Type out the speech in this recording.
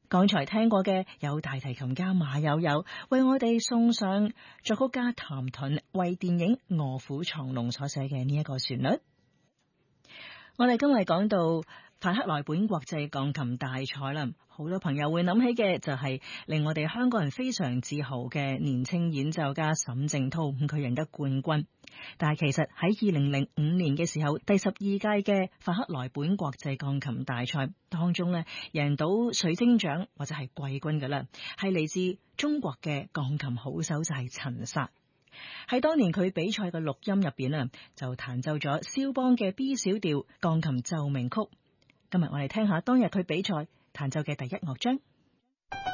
剛才聽過嘅有大提琴家馬友友為我哋送上作曲家譚盾為電影《臥虎藏龍》所寫嘅呢一個旋律。我哋今日講到法克萊本國際鋼琴大賽啦，好多朋友會諗起嘅就係令我哋香港人非常自豪嘅年輕演奏家沈正濤，佢贏得冠軍。但係其實喺2005年嘅時候，第12屆嘅法克萊本國際鋼琴大賽當中呢，贏到水晶獎或者係季軍嘅啦，係嚟自中國嘅鋼琴好手就係陳薩。喺當年佢比賽嘅錄音入邊啊，就彈奏咗肖邦嘅 B 小調鋼琴奏鳴曲。今日我哋聽下當日佢比賽彈奏嘅第一樂章。